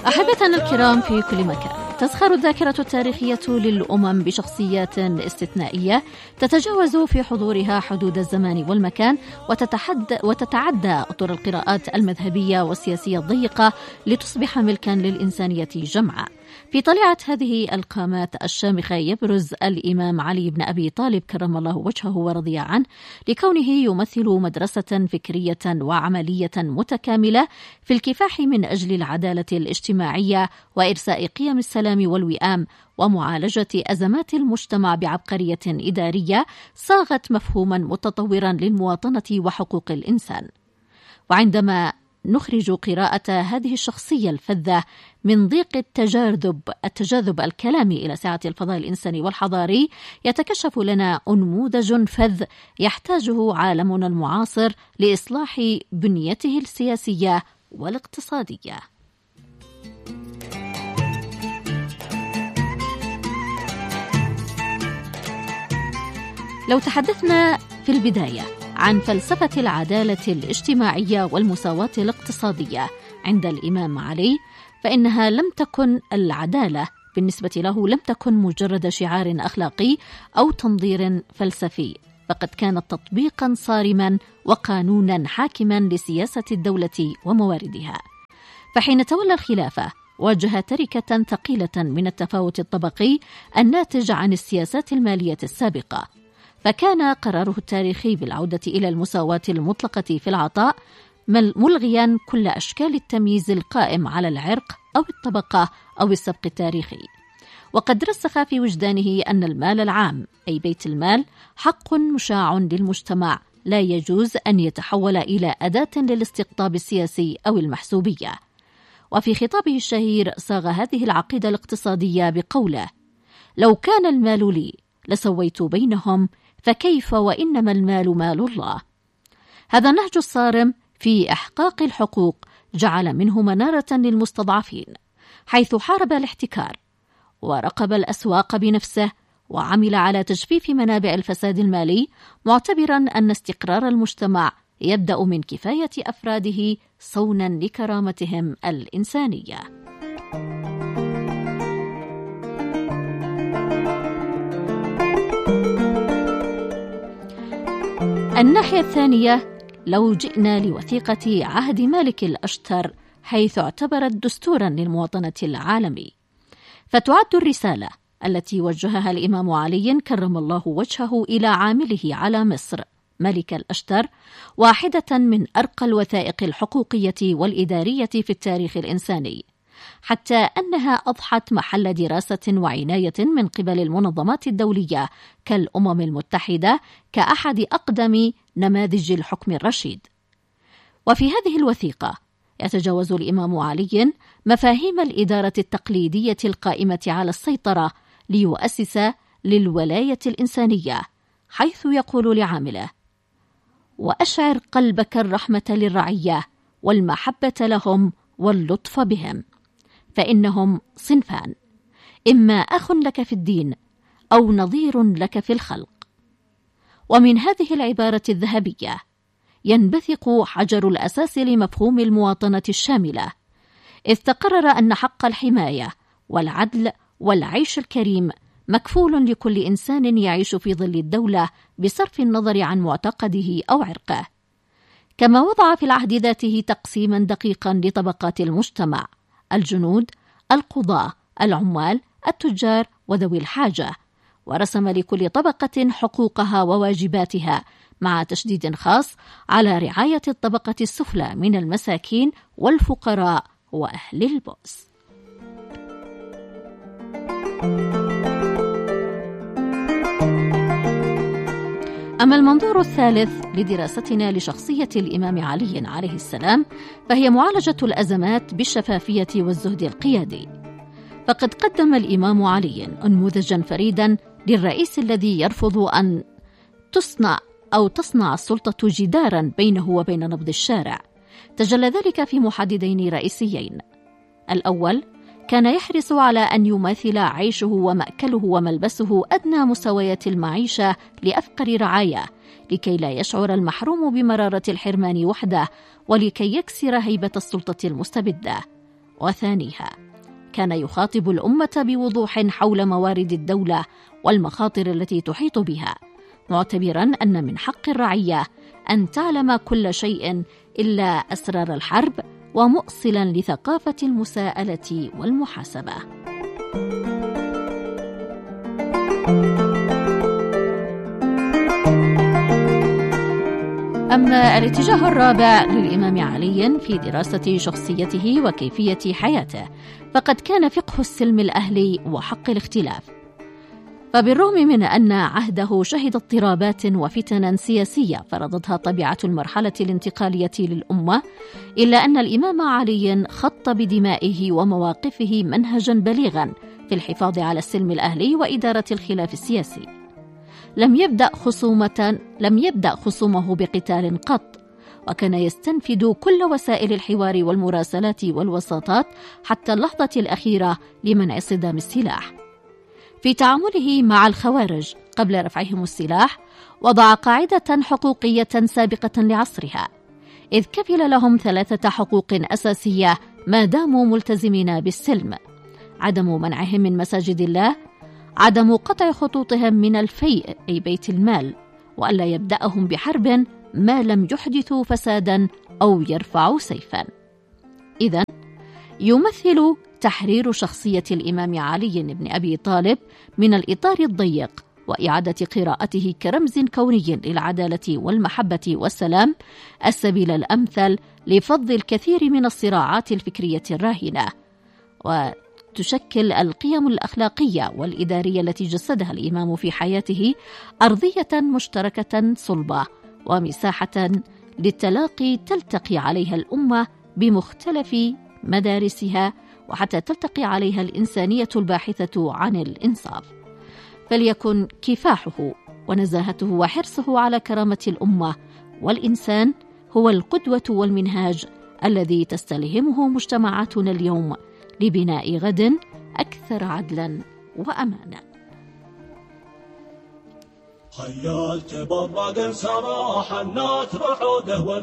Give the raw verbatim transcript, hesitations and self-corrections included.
أحبتنا الكرام في كل مكان، تزخر الذاكرة التاريخية للأمم بشخصيات استثنائية تتجاوز في حضورها حدود الزمان والمكان، وتتحدى وتتعدى أطر القراءات المذهبية والسياسية الضيقة لتصبح ملكا للإنسانية جمعاء. في طليعة هذه القامات الشامخة يبرز الإمام علي بن أبي طالب كرم الله وجهه ورضي عنه، لكونه يمثل مدرسة فكرية وعملية متكاملة في الكفاح من أجل العدالة الاجتماعية وإرساء قيم السلام والوئام ومعالجة أزمات المجتمع بعبقرية إدارية صاغت مفهوما متطورا للمواطنة وحقوق الإنسان. وعندما نخرج قراءة هذه الشخصية الفذة من ضيق التجاذب التجاذب الكلامي إلى سعة الفضاء الإنساني والحضاري، يتكشف لنا أنموذج فذ يحتاجه عالمنا المعاصر لإصلاح بنيته السياسية والاقتصادية. لو تحدثنا في البداية عن فلسفة العدالة الاجتماعية والمساواة الاقتصادية عند الإمام علي، فإنها لم تكن العدالة بالنسبة له لم تكن مجرد شعار أخلاقي أو تنظير فلسفي، فقد كانت تطبيقا صارما وقانونا حاكما لسياسة الدولة ومواردها. فحين تولى الخلافة واجه تركة ثقيلة من التفاوت الطبقي الناتج عن السياسات المالية السابقة، فكان قراره التاريخي بالعودة إلى المساواة المطلقة في العطاء ملغيا كل أشكال التمييز القائم على العرق أو الطبقة أو السبق التاريخي. وقد رسخ في وجدانه أن المال العام أي بيت المال حق مشاع للمجتمع، لا يجوز أن يتحول إلى أداة للاستقطاب السياسي أو المحسوبية. وفي خطابه الشهير صاغ هذه العقيدة الاقتصادية بقوله: لو كان المال لي لسويت بينهم، فكيف وإنما المال مال الله. هذا النهج الصارم في إحقاق الحقوق جعل منه منارة للمستضعفين، حيث حارب الاحتكار ورقب الأسواق بنفسه وعمل على تجفيف منابع الفساد المالي، معتبرا أن استقرار المجتمع يبدأ من كفاية أفراده صونا لكرامتهم الإنسانية. الناحية الثانية، لو جئنا لوثيقة عهد مالك الأشتر، حيث اعتبرت دستورا للمواطنة العالمي، فتعد الرسالة التي وجهها الإمام علي كرم الله وجهه إلى عامله على مصر ملك الأشتر واحدة من أرقى الوثائق الحقوقية والإدارية في التاريخ الإنساني، حتى أنها أضحت محل دراسة وعناية من قبل المنظمات الدولية كالأمم المتحدة كأحد أقدم نماذج الحكم الرشيد. وفي هذه الوثيقة يتجاوز الإمام علي مفاهيم الإدارة التقليدية القائمة على السيطرة ليؤسس للولاية الإنسانية، حيث يقول لعامله: وأشعر قلبك الرحمة للرعية والمحبة لهم واللطف بهم، فإنهم صنفان، إما أخ لك في الدين أو نظير لك في الخلق. ومن هذه العبارة الذهبية ينبثق حجر الأساس لمفهوم المواطنة الشاملة، إذ تقرر أن حق الحماية والعدل والعيش الكريم مكفول لكل إنسان يعيش في ظل الدولة بصرف النظر عن معتقده أو عرقه. كما وضع في العهد ذاته تقسيما دقيقا لطبقات المجتمع: الجنود، القضاة، العمال، التجار وذوي الحاجة، ورسم لكل طبقة حقوقها وواجباتها، مع تشديد خاص على رعاية الطبقة السفلى من المساكين والفقراء وأهل البؤس. أما المنظور الثالث لدراستنا لشخصية الإمام علي عليه السلام، فهي معالجة الأزمات بالشفافية والزهد القيادي. فقد قدم الإمام علي نموذجا فريدا للرئيس الذي يرفض أن تصنع أو تصنع السلطة جدارا بينه وبين نبض الشارع. تجلى ذلك في محددين رئيسيين: الأول كان يحرص على أن يماثل عيشه ومأكله وملبسه أدنى مستويات المعيشة لأفقر رعاياه، لكي لا يشعر المحروم بمرارة الحرمان وحده، ولكي يكسر هيبة السلطة المستبدة. وثانيها. كان يخاطب الأمة بوضوح حول موارد الدولة والمخاطر التي تحيط بها، معتبرا أن من حق الرعية أن تعلم كل شيء إلا أسرار الحرب، ومؤصلا لثقافة المساءلة والمحاسبة. أما الاتجاه الرابع للإمام علي في دراسة شخصيته وكيفية حياته، فقد كان فقه السلم الأهلي وحق الاختلاف. فبالرغم من أن عهده شهد اضطرابات وفتنا سياسية فرضتها طبيعة المرحلة الانتقالية للأمة، إلا أن الإمام علي خط بدمائه ومواقفه منهجا بليغا في الحفاظ على السلم الأهلي وإدارة الخلاف السياسي. لم يبدأ خصومة لم يبدأ خصومه بقتال قط، وكان يستنفذ كل وسائل الحوار والمراسلات والوساطات حتى اللحظة الأخيرة لمنع صدام السلاح. في تعامله مع الخوارج قبل رفعهم السلاح، وضع قاعدة حقوقية سابقة لعصرها، إذ كفل لهم ثلاثة حقوق أساسية ما داموا ملتزمين بالسلم: عدم منعهم من مساجد الله، عدم قطع خطوطهم من الفيء أي بيت المال، وألا يبدأهم بحرب ما لم يحدثوا فسادا أو يرفعوا سيفا. إذن يمثل تحرير شخصية الإمام علي بن أبي طالب من الإطار الضيق وإعادة قراءته كرمز كوني للعدالة والمحبة والسلام السبيل الأمثل لفض الكثير من الصراعات الفكرية الراهنة، وتشكل القيم الأخلاقية والإدارية التي جسدها الإمام في حياته أرضية مشتركة صلبة ومساحة للتلاقي تلتقي عليها الأمة بمختلف مدارسها، وحتى تلتقي عليها الإنسانية الباحثة عن الإنصاف. فليكن كفاحه ونزاهته وحرصه على كرامة الأمة والإنسان هو القدوة والمنهاج الذي تستلهمه مجتمعاتنا اليوم لبناء غد أكثر عدلا وأمانا. خيال تبرد صراحة الناس رعوده